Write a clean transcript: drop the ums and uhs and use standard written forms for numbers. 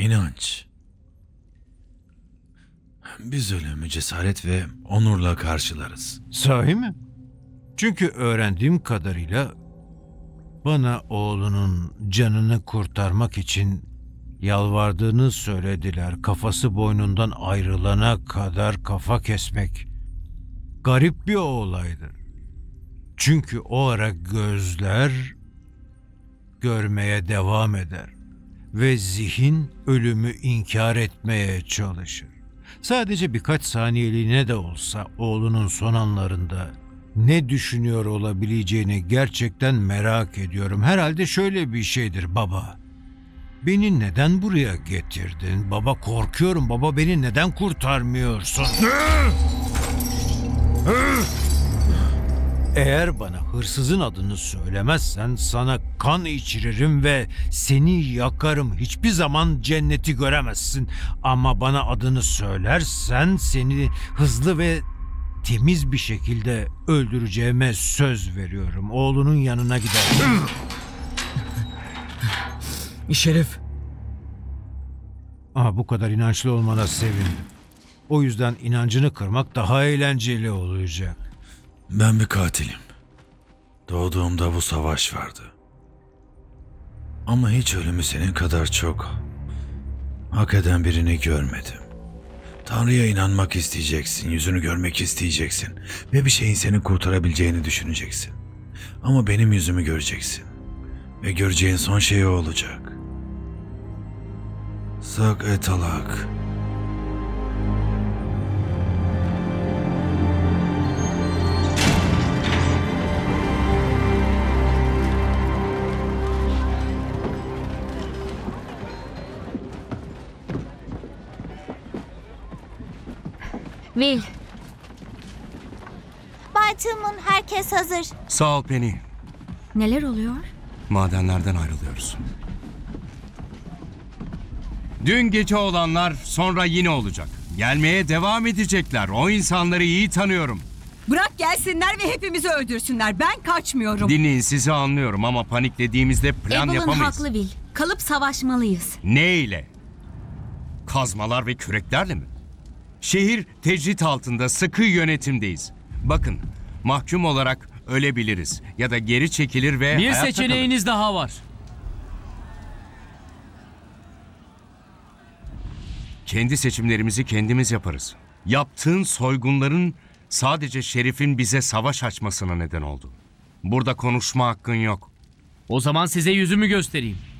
İnanç. Biz ölümü cesaret ve onurla karşılarız. Sahi mi? Çünkü öğrendiğim kadarıyla bana oğlunun canını kurtarmak için yalvardığını söylediler. Kafası boynundan ayrılana kadar kafa kesmek garip bir olaydı. Çünkü o ara gözler görmeye devam eder ve zihin ölümü inkar etmeye çalışır. Sadece birkaç saniyeliğine de olsa oğlunun son anlarında ne düşünüyor olabileceğini gerçekten merak ediyorum. Herhalde şöyle bir şeydir baba. Beni neden buraya getirdin? Baba, korkuyorum baba, beni neden kurtarmıyorsun? Eğer bana hırsızın adını söylemezsen sana kan içiririm ve seni yakarım. Hiçbir zaman cenneti göremezsin. Ama bana adını söylersen seni hızlı ve temiz bir şekilde öldüreceğime söz veriyorum. Oğlunun yanına giderim. Şerif, Bu kadar inançlı olmana sevindim. O yüzden inancını kırmak daha eğlenceli olacak. Ben bir katilim. Doğduğumda bu savaş vardı. Ama hiç ölümü senin kadar çok hak eden birini görmedim. Tanrı'ya inanmak isteyeceksin, yüzünü görmek isteyeceksin ve bir şeyin seni kurtarabileceğini düşüneceksin. Ama benim yüzümü göreceksin ve göreceğin son şey o olacak. Sak etalak. Will, Bay Tillman, herkes hazır. Sağ ol Penny. neler oluyor? Madenlerden ayrılıyoruz. Dün gece olanlar sonra yine olacak. Gelmeye devam edecekler. O insanları iyi tanıyorum. Bırak gelsinler ve hepimizi öldürsünler. Ben kaçmıyorum. Dinleyin, sizi anlıyorum ama paniklediğimizde plan Evelyn yapamayız. haklı Will. Kalıp savaşmalıyız. Ne ile? Kazmalar ve küreklerle mi? Şehir tecrit altında, sıkı yönetimdeyiz. Bakın, mahkum olarak ölebiliriz ya da geri çekilir ve bir hayatta seçeneğiniz daha var. kendi seçimlerimizi kendimiz yaparız. Yaptığın soygunların sadece Şerif'in bize savaş açmasına neden oldu. Burada konuşma hakkın yok. O zaman size yüzümü göstereyim.